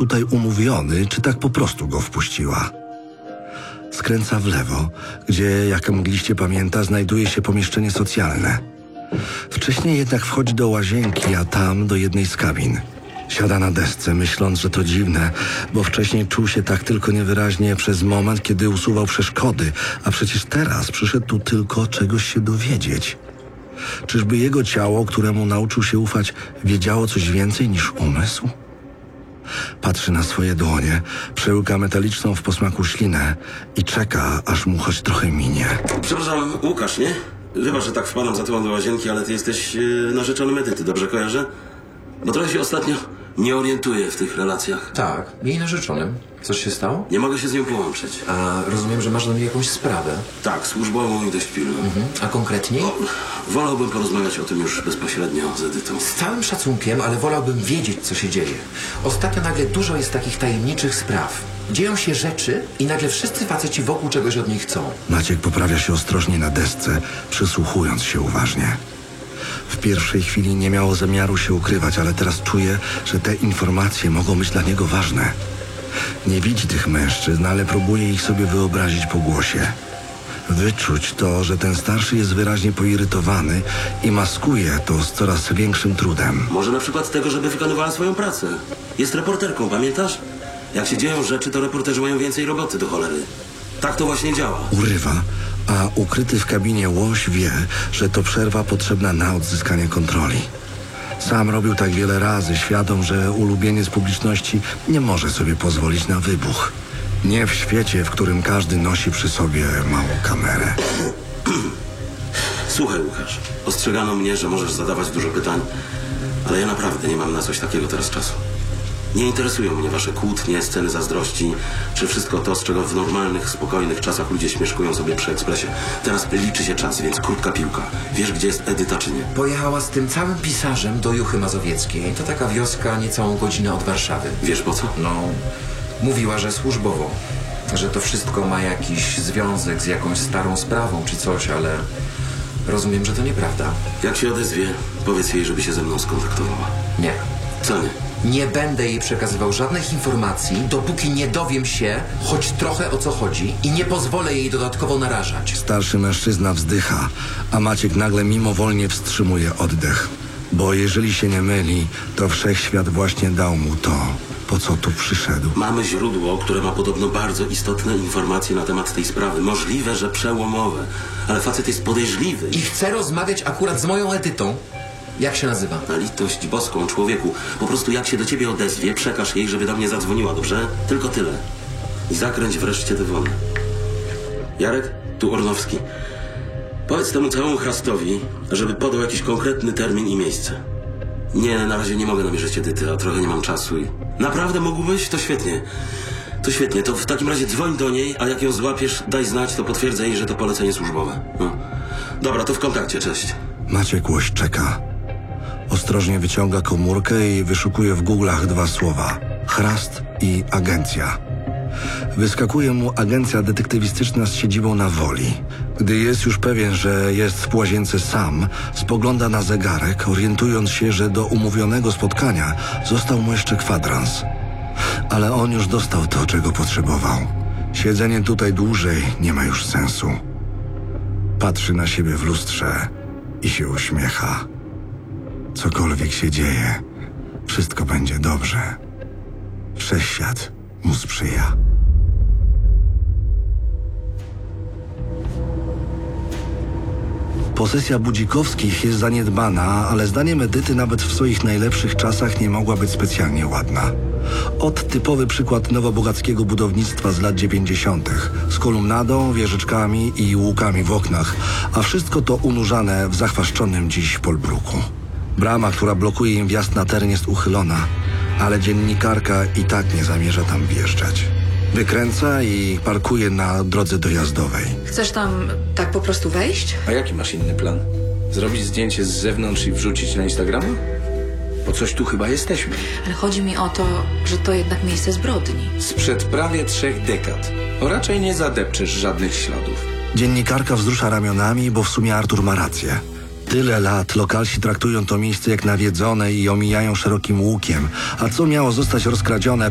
tutaj umówiony, czy tak po prostu go wpuściła. Skręca w lewo, gdzie, jak mogliście pamiętać, znajduje się pomieszczenie socjalne. Wcześniej jednak wchodzi do łazienki, a tam do jednej z kabin. Siada na desce, myśląc, że to dziwne, bo wcześniej czuł się tak tylko niewyraźnie przez moment, kiedy usuwał przeszkody, a przecież teraz przyszedł tu tylko czegoś się dowiedzieć. Czyżby jego ciało, któremu nauczył się ufać, wiedziało coś więcej niż umysł? Patrzy na swoje dłonie, przełyka metaliczną w posmaku ślinę i czeka, aż mu choć trochę minie. Przepraszam, Łukasz, nie? Wybacz, że tak wpadam za tyłam do łazienki, ale ty jesteś narzeczonym Edyty, dobrze kojarzę? Bo trochę się ostatnio nie orientuję w tych relacjach. Tak, jej narzeczonym. Coś się stało? Nie mogę się z nią połączyć. A rozumiem, że masz do niej jakąś sprawę. Tak, służbową i dość pilną. A konkretniej? Wolałbym porozmawiać o tym już bezpośrednio z Edytą. Z całym szacunkiem, ale wolałbym wiedzieć, co się dzieje. Ostatnio nagle dużo jest takich tajemniczych spraw. Dzieją się rzeczy i nagle wszyscy faceci wokół czegoś od niej chcą. Maciek poprawia się ostrożnie na desce, przysłuchując się uważnie. W pierwszej chwili nie miało zamiaru się ukrywać, ale teraz czuje, że te informacje mogą być dla niego ważne. Nie widzi tych mężczyzn, ale próbuje ich sobie wyobrazić po głosie. Wyczuć to, że ten starszy jest wyraźnie poirytowany i maskuje to z coraz większym trudem. Może na przykład tego, żeby wykonywała swoją pracę. Jest reporterką, pamiętasz? Jak się dzieją rzeczy, to reporterzy mają więcej roboty do cholery. Tak to właśnie działa. Urywa, a ukryty w kabinie łoś wie, że to przerwa potrzebna na odzyskanie kontroli. Sam robił tak wiele razy, świadom, że ulubieniec publiczności nie może sobie pozwolić na wybuch. Nie w świecie, w którym każdy nosi przy sobie małą kamerę. Słuchaj, Łukasz, ostrzegano mnie, że możesz zadawać dużo pytań, ale ja naprawdę nie mam na coś takiego teraz czasu. Nie interesują mnie wasze kłótnie, sceny zazdrości, czy wszystko to, z czego w normalnych, spokojnych czasach ludzie śmieszkują sobie przy ekspresie. Teraz liczy się czas, więc krótka piłka. Wiesz, gdzie jest Edyta, czy nie? Pojechała z tym całym pisarzem do Juchy Mazowieckiej. To taka wioska niecałą godzinę od Warszawy. Wiesz po co? No, mówiła, że służbowo. Że to wszystko ma jakiś związek z jakąś starą sprawą czy coś, ale rozumiem, że to nieprawda. Jak się odezwie, powiedz jej, żeby się ze mną skontaktowała. Nie. Co nie? Nie będę jej przekazywał żadnych informacji, dopóki nie dowiem się choć trochę o co chodzi i nie pozwolę jej dodatkowo narażać. Starszy mężczyzna wzdycha, a Maciek nagle mimowolnie wstrzymuje oddech. Bo jeżeli się nie myli, to wszechświat właśnie dał mu to, po co tu przyszedł. Mamy źródło, które ma podobno bardzo istotne informacje na temat tej sprawy. Możliwe, że przełomowe, ale facet jest podejrzliwy. I chcę rozmawiać akurat z moją Edytą. Jak się nazywa? Na litość boską, człowieku. Po prostu jak się do ciebie odezwie, przekaż jej, żeby do mnie zadzwoniła, dobrze? Tylko tyle. I zakręć wreszcie tę wolę. Jarek, tu Ornowski. Powiedz temu całemu chrastowi, żeby podał jakiś konkretny termin i miejsce. Nie, na razie nie mogę namierzyć Edyty, a trochę nie mam czasu i... Naprawdę mógłbyś? To świetnie. To świetnie, to w takim razie dzwoń do niej, a jak ją złapiesz, daj znać, to potwierdzę jej, że to polecenie służbowe. No. Dobra, to w kontakcie, cześć. Maciek łoś czeka. Ostrożnie wyciąga komórkę i wyszukuje w Google'ach dwa słowa. Chrast i agencja. Wyskakuje mu agencja detektywistyczna z siedzibą na Woli. Gdy jest już pewien, że jest w łazience sam, spogląda na zegarek, orientując się, że do umówionego spotkania został mu jeszcze kwadrans. Ale on już dostał to, czego potrzebował. Siedzenie tutaj dłużej nie ma już sensu. Patrzy na siebie w lustrze i się uśmiecha. Cokolwiek się dzieje, wszystko będzie dobrze. Wszechświat mu sprzyja. Posesja Budzikowskich jest zaniedbana, ale zdaniem Edyty nawet w swoich najlepszych czasach nie mogła być specjalnie ładna. Ot typowy przykład nowobogackiego budownictwa z lat 90. z kolumnadą, wieżyczkami i łukami w oknach, a wszystko to unurzane w zachwaszczonym dziś polbruku. Brama, która blokuje im wjazd na teren, jest uchylona, ale dziennikarka i tak nie zamierza tam wjeżdżać. Wykręca i parkuje na drodze dojazdowej. Chcesz tam tak po prostu wejść? A jaki masz inny plan? Zrobić zdjęcie z zewnątrz i wrzucić na Instagrama? Po coś tu chyba jesteśmy. Ale chodzi mi o to, że to jednak miejsce zbrodni. Sprzed prawie 3 dekad. O raczej nie zadepczesz żadnych śladów. Dziennikarka wzrusza ramionami, bo w sumie Artur ma rację. Tyle lat lokalsi traktują to miejsce jak nawiedzone i omijają szerokim łukiem. A co miało zostać rozkradzione,